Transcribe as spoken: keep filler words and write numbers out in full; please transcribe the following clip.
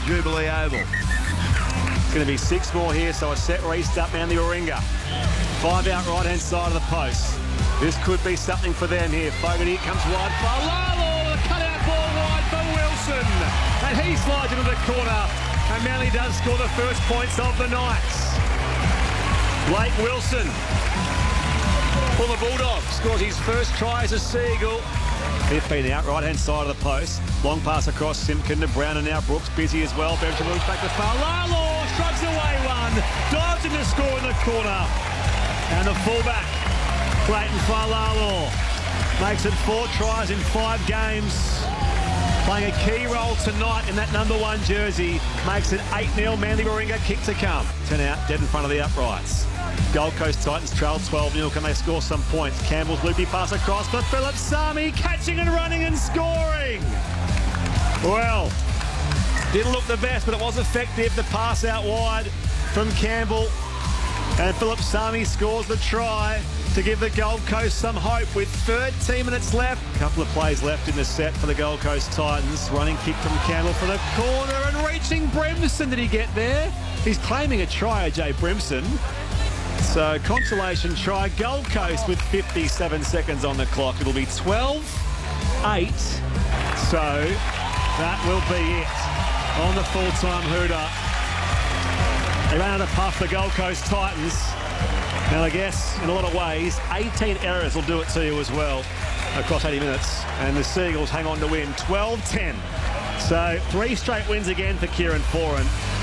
Jubilee Oval. It's going to be six more here, so a set restart, Manly Warringah. Five out right-hand side of the post. This could be something for them here. Fogarty comes wide for Lalo. The cutout ball wide for Wilson. And he slides into the corner. And Manly does score the first points of the night. Blake Wilson for the Bulldogs scores his first try as a Seagull. fifteen out, right-hand side of the post. Long pass across Simpkin to Brown, and now Brooks busy as well. Benjamin moves back to Falalo, shrugs away one, dives in to score in the corner. And the fullback, Clayton Falalo, makes it four tries in five games. Playing a key role tonight in that number one jersey. Makes it eight nil, Manly Warringah, kick to come. ten out, dead in front of the uprights. Gold Coast Titans trail twelve nil. Can they score some points? Campbell's loopy pass across for Philip Sami, catching and running and scoring. Well, didn't look the best, but it was effective. The pass out wide from Campbell. And Philip Sami scores the try to give the Gold Coast some hope with thirteen minutes left. A couple of plays left in the set for the Gold Coast Titans. Running kick from Campbell for the corner and reaching Brimson. Did he get there? He's claiming a try, Jay Brimson. So consolation try, Gold Coast with fifty-seven seconds on the clock. It'll be twelve eight. So that will be it on the full-time hooter. They ran out of puff, the Gold Coast Titans. And I guess, in a lot of ways, eighteen errors will do it to you as well across eighty minutes. And the Seagulls hang on to win twelve ten. So three straight wins again for Kieran Foran.